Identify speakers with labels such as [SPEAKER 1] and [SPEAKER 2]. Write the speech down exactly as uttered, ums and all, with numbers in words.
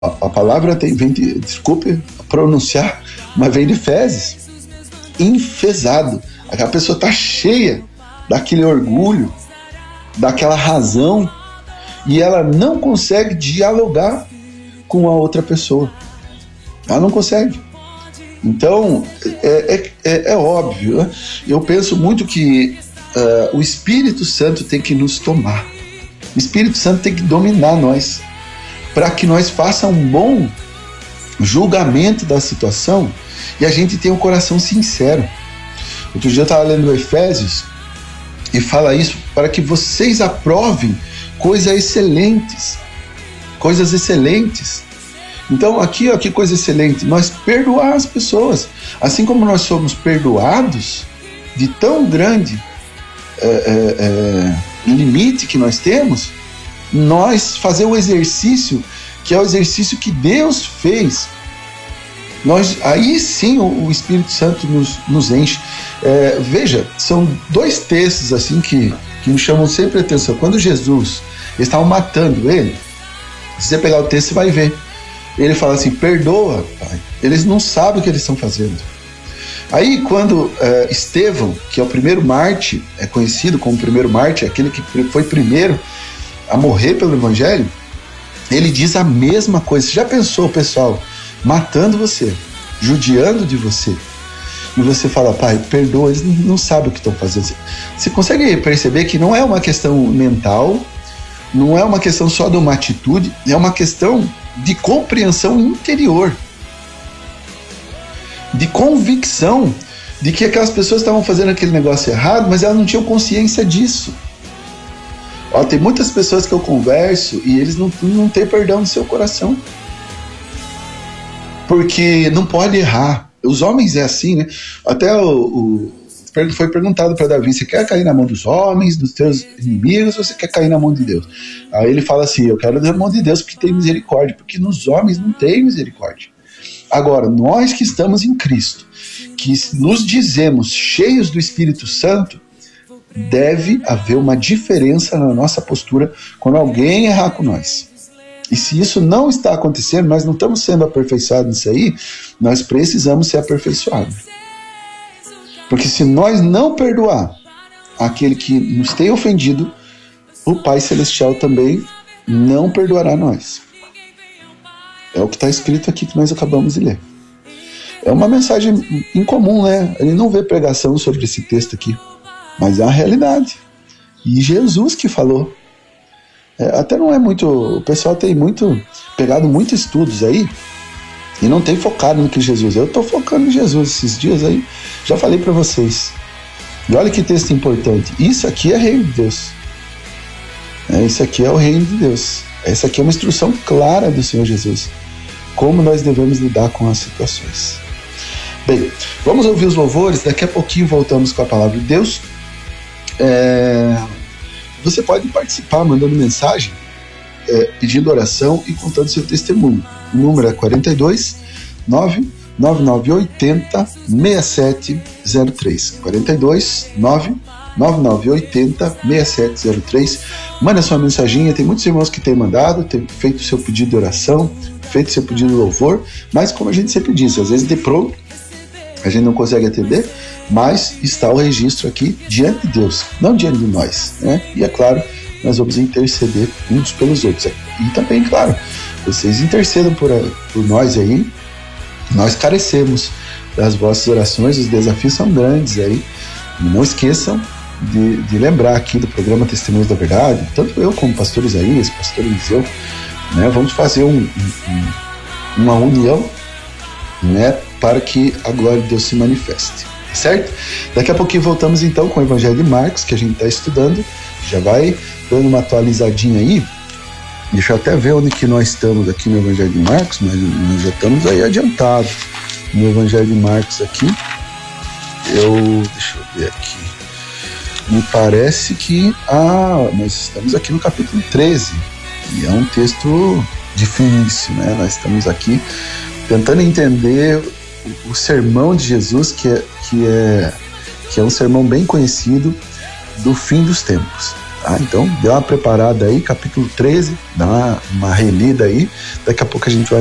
[SPEAKER 1] A, a palavra tem, vem de, desculpe pronunciar, mas vem de fezes. Enfesado. Aquela pessoa está cheia daquele orgulho, daquela razão, e ela não consegue dialogar com a outra pessoa. Ela não consegue. Então, é, é, é óbvio, né? Eu penso muito que uh, o Espírito Santo tem que nos tomar. O Espírito Santo tem que dominar nós, para que nós façamos um bom julgamento da situação e a gente tenha um coração sincero. Outro dia eu estava lendo o Efésios e fala isso, para que vocês aprovem coisas excelentes. Coisas excelentes. Então, aqui, ó, que coisa excelente, nós perdoar as pessoas. Assim como nós somos perdoados de tão grande é, é, é, limite que nós temos, nós fazer o exercício, que é o exercício que Deus fez. Nós, aí sim o, o Espírito Santo nos, nos enche. É, veja, são dois textos assim que, que me chamam sempre a atenção. Quando Jesus, eles estavam matando ele, se você pegar o texto, você vai ver. Ele fala assim, perdoa, Pai. Eles não sabem o que eles estão fazendo. Aí quando é, Estevão, que é o primeiro mártir, é conhecido como o primeiro mártir, aquele que foi primeiro a morrer pelo Evangelho, ele diz a mesma coisa. Você já pensou, pessoal, matando você, judiando de você, e você fala, Pai, perdoa, eles não, não sabem o que estão fazendo. Você consegue perceber que não é uma questão mental, não é uma questão só de uma atitude, é uma questão de compreensão interior, de convicção de que aquelas pessoas estavam fazendo aquele negócio errado, mas elas não tinham consciência disso. Ó, tem muitas pessoas que eu converso e eles não, não têm perdão no seu coração, porque não pode errar. Os homens é assim, né? Até o, o foi perguntado para Davi, você quer cair na mão dos homens, dos teus inimigos, ou você quer cair na mão de Deus? Aí ele fala assim, eu quero na mão de Deus porque tem misericórdia, porque nos homens não tem misericórdia. Agora, nós que estamos em Cristo, que nos dizemos cheios do Espírito Santo, deve haver uma diferença na nossa postura quando alguém errar com nós. E se isso não está acontecendo, nós não estamos sendo aperfeiçoados nisso aí, nós precisamos ser aperfeiçoados. Porque se nós não perdoar aquele que nos tem ofendido, o Pai Celestial também não perdoará nós. É o que está escrito aqui que nós acabamos de ler. É uma mensagem incomum, né? Ele não vê pregação sobre esse texto aqui, mas é a realidade. E Jesus que falou. É, até não é muito... O pessoal tem muito pegado muitos estudos aí e não tem focado no que Jesus é. Eu estou focando em Jesus esses dias aí. Já falei para vocês. E olha que texto importante. Isso aqui é reino de Deus. É, isso aqui é o reino de Deus. Essa aqui é uma instrução clara do Senhor Jesus. Como nós devemos lidar com as situações. Bem, vamos ouvir os louvores. Daqui a pouquinho voltamos com a palavra de Deus. É... Você pode participar mandando mensagem, é, pedindo oração e contando seu testemunho. O número é quarenta e dois, nove nove nove oito zero, seis sete zero três. quarenta e dois, nove nove nove oito zero, seis sete zero três. Manda a sua mensaginha. Tem muitos irmãos que têm mandado, têm feito o seu pedido de oração, feito o seu pedido de louvor, mas como a gente sempre diz, às vezes de pronto a gente não consegue atender, mas está o registro aqui diante de Deus, não diante de nós, né? E é claro, nós vamos interceder uns pelos outros. E também, claro, vocês intercedam por, por nós aí. Nós carecemos das vossas orações, os desafios são grandes aí. E não esqueçam de, de lembrar aqui do programa Testemunhos da Verdade, tanto eu como o pastor Isaías, pastor Eliseu, né? Vamos fazer um, um, uma união, né? Para que a glória de Deus se manifeste, certo? Daqui a pouquinho voltamos então com o Evangelho de Marcos, que a gente está estudando. Já vai dando uma atualizadinha aí. Deixa eu até ver onde que nós estamos aqui no Evangelho de Marcos, mas nós já estamos aí adiantados no Evangelho de Marcos aqui. Eu, deixa eu ver aqui. Me parece que, ah, nós estamos aqui no capítulo treze, e é um texto difícil, né? Nós estamos aqui tentando entender o sermão de Jesus, que é, que, é, que é um sermão bem conhecido do fim dos tempos. Ah, então, dê uma preparada aí, capítulo treze, dá uma, uma relida aí, daqui a pouco a gente vai